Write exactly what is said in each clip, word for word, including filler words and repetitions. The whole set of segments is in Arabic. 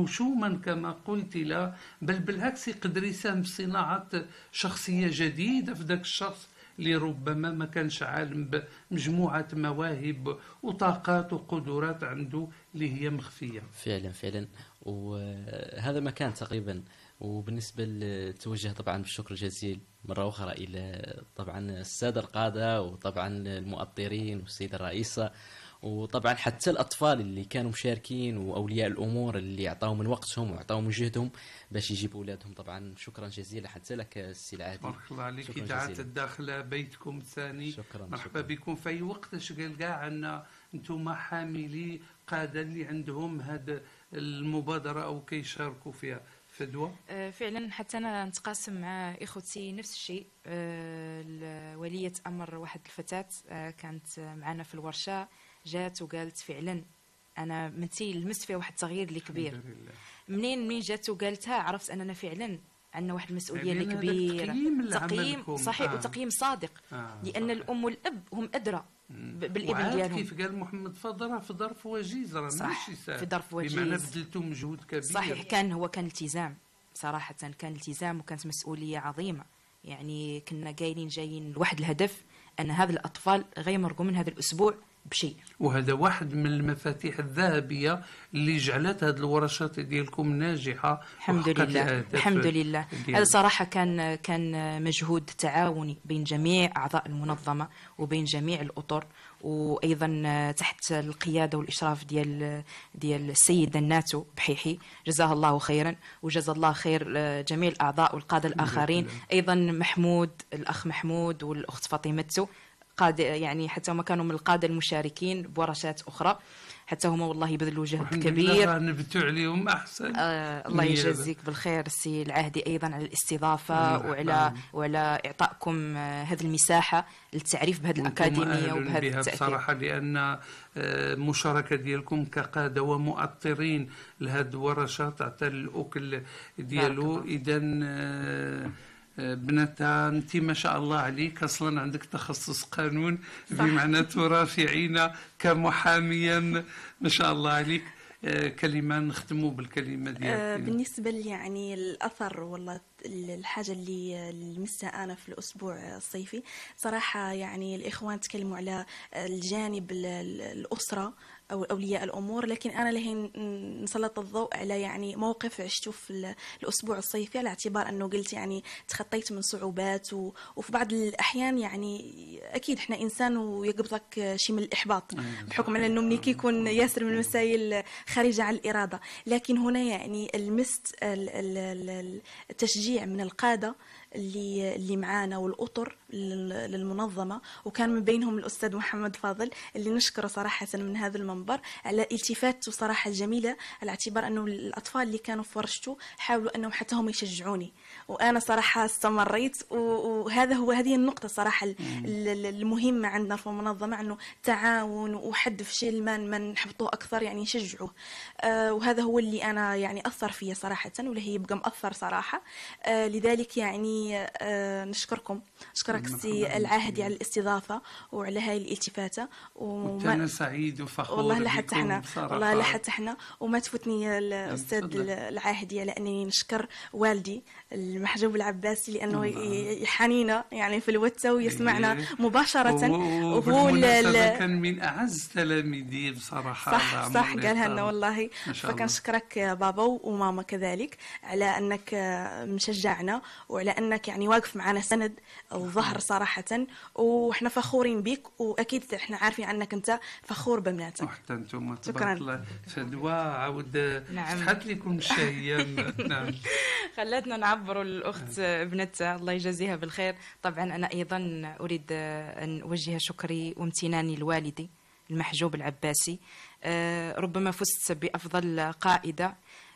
موشوما كما قلت، لا بل بالعكس يقدر يساهم في صناعة شخصية جديدة في ذاك الشخص اللي ربما ما كانش عالم بمجموعة مواهب وطاقات وقدرات عنده اللي هي مخفية. فعلا فعلا، وهذا ما كان تقريبا. وبالنسبة للتوجه طبعا بالشكر الجزيل مرة أخرى إلى طبعا السادة القادة، وطبعا المؤطرين والسيدة الرئيسة، وطبعا حتى الأطفال اللي كانوا مشاركين، وأولياء الأمور اللي أعطاهم من وقتهم وأعطاهم من جهدهم باش يجيبوا أولادهم. طبعا شكرا جزيلا حتى لك السي العادي. بارك الله عليك. إذاعة الداخلة بيتكم الثاني. شكرا مرحبا شكرا. بكم في أي وقت. اش قال كاع أن أنتم حاملي قادة اللي عندهم هذا المبادرة أو كيشاركوا فيها. فدوى. فعلا حتى انا نتقاسم مع اخوتي نفس الشيء. ولية امر واحد الفتاة كانت معنا في الورشه، جات وقالت فعلا انا منتي لمست فيها واحد التغيير اللي كبير. منين منين جات وقالتها عرفت اننا فعلا عندنا واحد المسؤوليه اللي كبيره. تقييم صحيح آه. وتقييم صادق آه. لان صحيح. الام والاب هم ادرى بالابن ديالهم. كيف قال محمد فضل في ظرف وجيز، راه ماشي سهل في ظرف وجيز، بمعنى بذلتوا مجهود كبير. صحيح، كان هو كان التزام صراحه، كان التزام وكانت مسؤوليه عظيمه. يعني كنا قايلين جايين لواحد الهدف، ان هذا الاطفال غيمرقوا من هذا الاسبوع بشيء. وهذا واحد من المفاتيح الذهبيه اللي جعلت هذه الورشات ديالكم ناجحه. الحمد لله الحمد لله. هذا صراحه كان كان مجهود تعاوني بين جميع اعضاء المنظمه وبين جميع الاطر، وايضا تحت القياده والاشراف ديال ديال السيده الناتو بحيحي جزاه الله خيرا، وجزا الله خير جميع الاعضاء والقاده الاخرين، ايضا محمود الاخ محمود والاخت فاطمه قادة، يعني حتى هما كانوا من القادة المشاركين بورشات أخرى، حتى هما والله بذلوا جهد كبير. نبتوا عليهم أحسن. آه الله يجازيك بالخير السي العهدي أيضا على الاستضافة وعلى وعلى إعطائكم آه هذه المساحة للتعريف بهذه الأكاديمية وبهذا التأثير. بصراحة لأن المشاركة ديالكم كقادة ومؤطرين لهذه الورشات عطى الأكل ديالو. إذن آه بنتا انت ما شاء الله عليك اصلا عندك تخصص قانون بمعنى ترافعين كمحاميا ما شاء الله عليك. كلمه نختموا بالكلمه ديالك. بالنسبه لي يعني الاثر والله الحاجه اللي لمستها انا في الاسبوع الصيفي صراحه، يعني الاخوان تكلموا على الجانب الاسره أو أولياء الأمور، لكن أنا لهين نسلط الضوء على يعني موقف عشته في الأسبوع الصيفي، على اعتبار أنه قلت يعني تخطيت من صعوبات، وفي بعض الأحيان يعني أكيد إحنا إنسان ويقبضك شيء من الإحباط بحكم على أنه منك يكون ياسر من المسائل خارجة عن الإرادة. لكن هنا يعني المست التشجيع من القادة اللي اللي معانا والأطر للمنظمة، وكان من بينهم الأستاذ محمد فاضل اللي نشكره صراحة من هذا المنبر على التفاته صراحة الجميلة، على اعتبار أنه الأطفال اللي كانوا في ورشته حاولوا أنهم حتى هم يشجعوني، وأنا صراحة استمريت. وهذا هو هذه النقطة صراحة المهمة عندنا في المنظمة، أنه تعاون وحد في شيء ما ما نحبطوه أكثر يعني نشجعوه. آه وهذا هو اللي أنا يعني أثر فيا صراحة، ولا هي يبقى مأثر صراحة. آه لذلك يعني آه نشكركم، نشكرك سي العاهدي على الاستضافة وعلى هاي الالتفاتة. وأنا سعيد وفخور والله لا حتى احنا والله لا حتى احنا وما تفوتني الأستاذ العاهدي على أنني نشكر والدي المحجوب العباسي لأنه يحانينا يعني في الوتة ويسمعنا مباشرة، وهو كان من أعز تلاميذي بصراحة. صح صح قالها لنا والله. فكان شكرك بابا وماما كذلك على أنك مشجعنا وعلى أنك يعني واقف معنا سند الظهر صراحة، وإحنا فخورين بك، وأكيد إحنا عارفين عنك أنت فخور ببناتك. وحتى أنتم تبارك الله. فدوى عاود فتحت لكم الشهية. نعم خلتنا نعبروا الأخت ابنتها الله يجازيها بالخير. طبعا أنا أيضا أريد أن أوجه شكري وامتناني لوالدي المحجوب العباسي. ربما فزت بأفضل قائدة،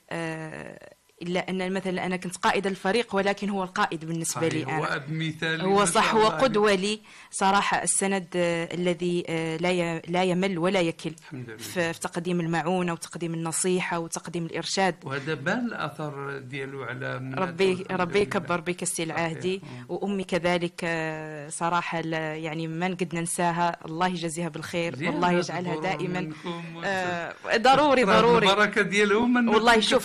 إلا أن مثلا أنا كنت قائدة الفريق، ولكن هو القائد بالنسبة لي أنا. هو أب مثالي، هو صح، هو قدوة لي صراحة. السند الذي لا لا يمل ولا يكل في تقديم المعونة وتقديم النصيحة وتقديم الإرشاد، وهذا بان الأثر ديالو على ربي ربي يكبر بك السي العاهدي. وأمي كذلك صراحة يعني ما نقد ننساها، الله يجزيها بالخير والله يجعلها دائما. آه ضروري ضروري البركة ديالهم والله. شوف